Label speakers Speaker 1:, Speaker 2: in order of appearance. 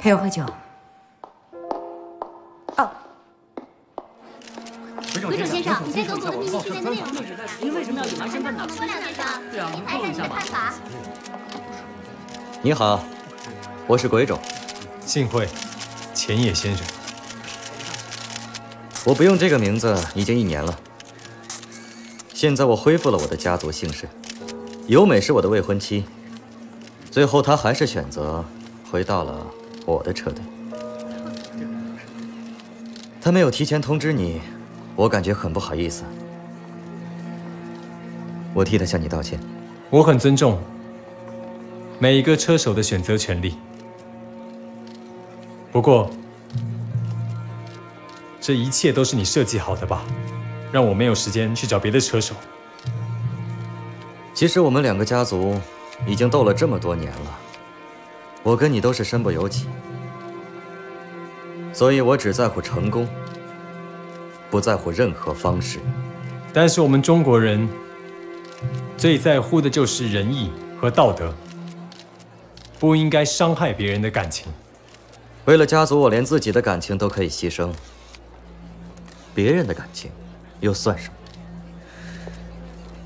Speaker 1: 陪我喝酒。哦，
Speaker 2: 鬼冢先生，你在狗狗的秘密信件的内容，您为什么要隐瞒身份呢？说两句吧。对啊，您透露一下吧。
Speaker 3: 你好，我是鬼冢。
Speaker 4: 幸会，前野先生。
Speaker 3: 我不用这个名字已经1年了。现在我恢复了我的家族姓氏，由美是我的未婚妻。最后她还是选择回到了我的车队。她没有提前通知你，我感觉很不好意思。我替她向你道歉。
Speaker 4: 我很尊重每一个车手的选择权利。不过，这一切都是你设计好的吧？让我没有时间去找别的车手。
Speaker 3: 其实我们2个家族已经斗了这么多年了，我跟你都是身不由己，所以我只在乎成功，不在乎任何方式。
Speaker 4: 但是我们中国人最在乎的就是仁义和道德，不应该伤害别人的感情。
Speaker 3: 为了家族，我连自己的感情都可以牺牲，别人的感情又算什么？